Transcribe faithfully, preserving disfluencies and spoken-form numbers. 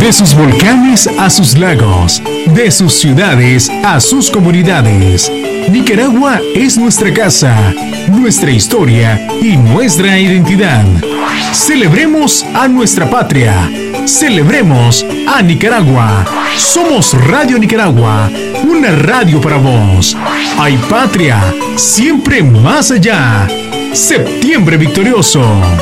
De sus volcanes a sus lagos, de sus ciudades a sus comunidades. Nicaragua es nuestra casa, nuestra historia y nuestra identidad. Celebremos a nuestra patria. Celebremos a Nicaragua. Somos Radio Nicaragua, una radio para vos. Hay patria, siempre más allá. Septiembre victorioso.